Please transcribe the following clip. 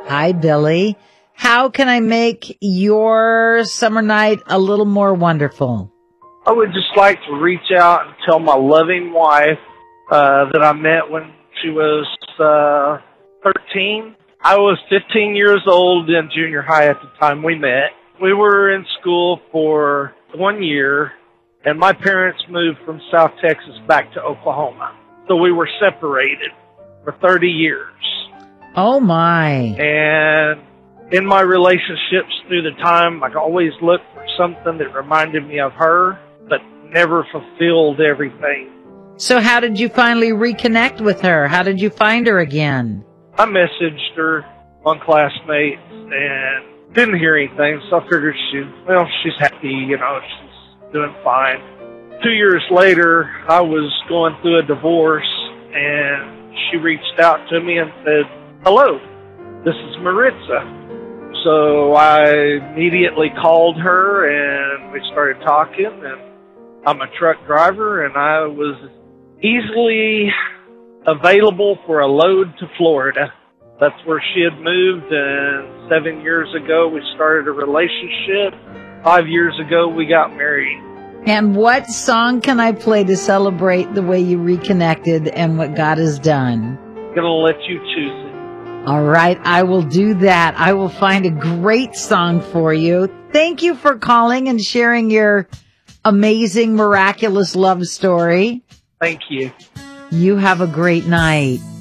Hi, Billy. How can I make your summer night a little more wonderful? I would just like to reach out and tell my loving wife that I met when she was 13. I was 15 years old in junior high at the time we met. We were in school for 1 year, and my parents moved from South Texas back to Oklahoma. So we were separated for 30 years. Oh, my. And in my relationships through the time, I always looked for something that reminded me of her, but never fulfilled everything. So how did you finally reconnect with her? How did you find her again? I messaged her on Classmates and didn't hear anything, so I figured she's happy, she's doing fine. 2 years later, I was going through a divorce, and she reached out to me and said, "Hello, this is Maritza." So I immediately called her, and we started talking, and I'm a truck driver, and I was easily available for a load to Florida. That's where she had moved, and 7 years ago we started a relationship. 5 years ago we got married. And what song can I play to celebrate the way you reconnected and what God has done? I'm going to let you choose it. All right, I will do that. I will find a great song for you. Thank you for calling and sharing your amazing, miraculous love story. Thank you. You have a great night.